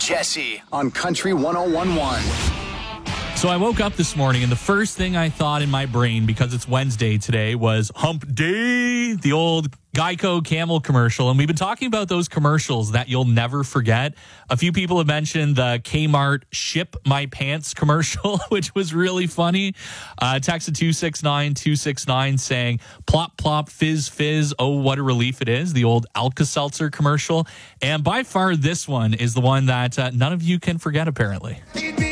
Jesse on Country 101.1. So I woke up this morning and the first thing I thought in my brain, because it's Wednesday today, was Hump Day, the old Geico Camel commercial. And we've been talking about those commercials that you'll never forget. A few people have mentioned the Kmart Ship My Pants commercial, which was really funny. Text to 269-269 saying, plop, plop, fizz, fizz. Oh, what a relief it is. The old Alka-Seltzer commercial. And by far, this one is the one that none of you can forget, apparently.